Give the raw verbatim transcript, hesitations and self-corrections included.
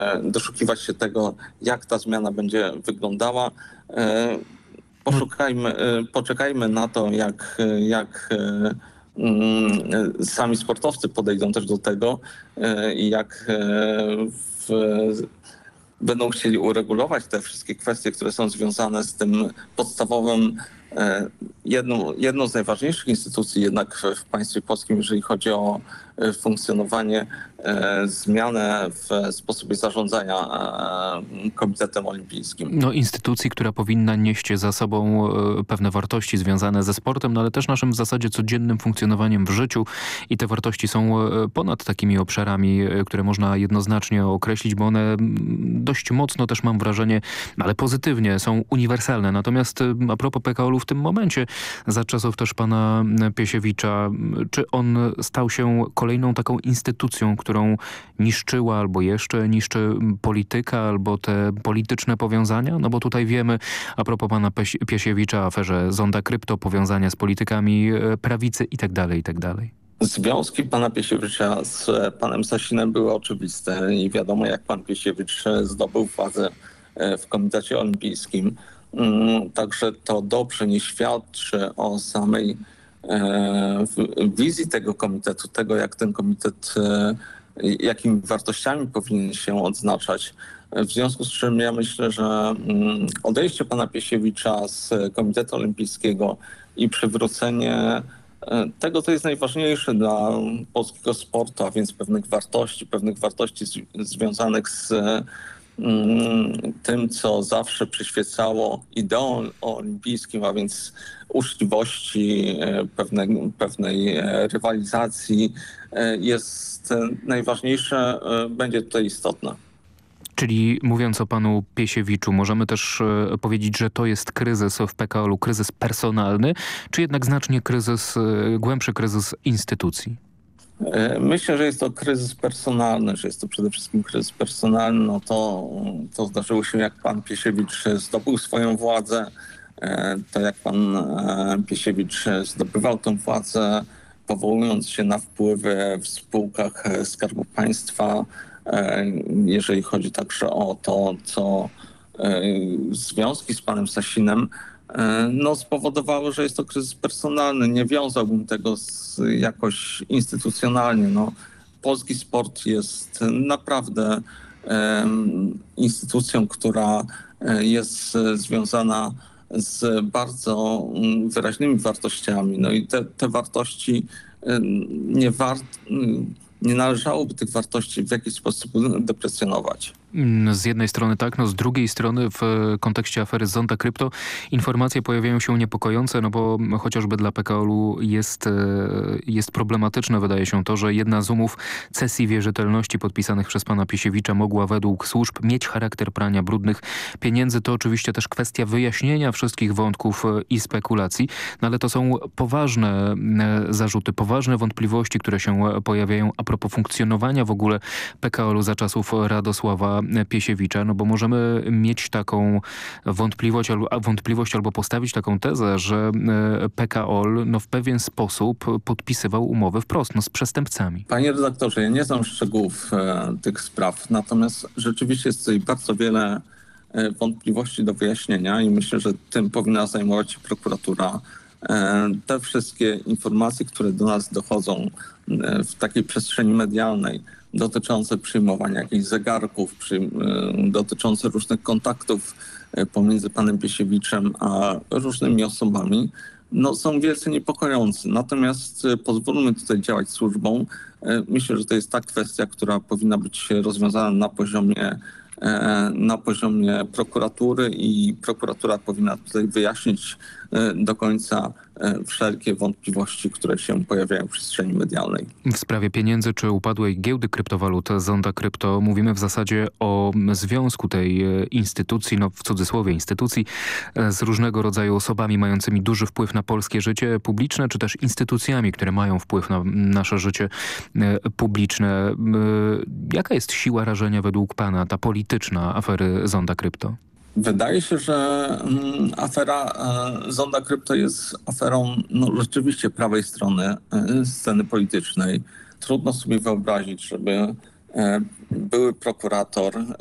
doszukiwać się tego, jak ta zmiana będzie wyglądała. Poszukajmy, poczekajmy na to, jak, jak sami sportowcy podejdą też do tego i jak w, będą chcieli uregulować te wszystkie kwestie, które są związane z tym podstawowym, jedną, jedną z najważniejszych instytucji jednak w państwie polskim, jeżeli chodzi o funkcjonowanie, zmianę w sposobie zarządzania Komitetem Olimpijskim. No, instytucji, która powinna nieść za sobą pewne wartości związane ze sportem, no ale też naszym w zasadzie codziennym funkcjonowaniem w życiu i te wartości są ponad takimi obszarami, które można jednoznacznie określić, bo one dość mocno też mam wrażenie, ale pozytywnie są uniwersalne. Natomiast a propos P K O L u w tym momencie, za czasów też pana Piesiewicza, czy on stał się kolejną taką instytucją, którą niszczyła albo jeszcze niszczy polityka, albo te polityczne powiązania? No bo tutaj wiemy, a propos pana Piesiewicza, aferze Zonda Krypto, powiązania z politykami prawicy i tak dalej, i tak dalej. Związki pana Piesiewicza z panem Sasinem były oczywiste i wiadomo, jak pan Piesiewicz zdobył władzę w Komitecie Olimpijskim. Także to dobrze nie świadczy o samej wizji tego komitetu, tego jak ten komitet, jakimi wartościami powinien się odznaczać. W związku z czym ja myślę, że odejście pana Piesiewicza z Komitetu Olimpijskiego i przywrócenie tego, co jest najważniejsze dla polskiego sportu, a więc pewnych wartości, pewnych wartości z, związanych z tym, co zawsze przyświecało ideom olimpijskim, a więc uczciwości, pewnej, pewnej rywalizacji, jest najważniejsze, będzie tutaj istotne. Czyli mówiąc o panu Piesiewiczu, możemy też e, powiedzieć, że to jest kryzys w P K O L u, kryzys personalny, czy jednak znacznie kryzys, e, głębszy kryzys instytucji? Myślę, że jest to kryzys personalny, że jest to przede wszystkim kryzys personalny. No to, to zdarzyło się, jak pan Piesiewicz zdobył swoją władzę, to jak pan Piesiewicz zdobywał tę władzę, powołując się na wpływy w spółkach Skarbu Państwa, jeżeli chodzi także o to, co związki z panem Sasinem, no spowodowały, że jest to kryzys personalny. Nie wiązałbym tego z jakoś instytucjonalnie. No, polski sport jest naprawdę um, instytucją, która jest związana z bardzo wyraźnymi wartościami. No i te, te wartości nie wart, nie należałoby tych wartości w jakiś sposób deprecjonować. Z jednej strony tak, no z drugiej strony w kontekście afery Zonda Krypto informacje pojawiają się niepokojące, no bo chociażby dla P K O L u jest, jest problematyczne, wydaje się to, że jedna z umów cesji wierzytelności podpisanych przez pana Piesiewicza mogła według służb mieć charakter prania brudnych pieniędzy. To oczywiście też kwestia wyjaśnienia wszystkich wątków i spekulacji, no ale to są poważne zarzuty, poważne wątpliwości, które się pojawiają a propos funkcjonowania w ogóle P K O L u za czasów Radosława Piesiewicza, no bo możemy mieć taką wątpliwość albo, wątpliwość albo postawić taką tezę, że P K O L no w pewien sposób podpisywał umowy wprost no z przestępcami. Panie redaktorze, ja nie znam szczegółów e, tych spraw, natomiast rzeczywiście jest tutaj bardzo wiele e, wątpliwości do wyjaśnienia i myślę, że tym powinna zajmować się prokuratura. E, te wszystkie informacje, które do nas dochodzą e, w takiej przestrzeni medialnej, dotyczące przyjmowania jakichś zegarków, przy, dotyczące różnych kontaktów pomiędzy panem Piesiewiczem a różnymi osobami, no, są wielce niepokojące. Natomiast pozwólmy tutaj działać służbą. Myślę, że to jest ta kwestia, która powinna być rozwiązana na poziomie, na poziomie prokuratury i prokuratura powinna tutaj wyjaśnić do końca wszelkie wątpliwości, które się pojawiają w przestrzeni medialnej. W sprawie pieniędzy czy upadłej giełdy kryptowalut Zonda Krypto mówimy w zasadzie o związku tej instytucji, no w cudzysłowie instytucji, z różnego rodzaju osobami mającymi duży wpływ na polskie życie publiczne, czy też instytucjami, które mają wpływ na nasze życie publiczne. Jaka jest siła rażenia według pana, ta polityczna afery Zonda Krypto? Wydaje się, że um, afera e, Zonda Krypto jest aferą no, rzeczywiście prawej strony e, sceny politycznej. Trudno sobie wyobrazić, żeby były prokurator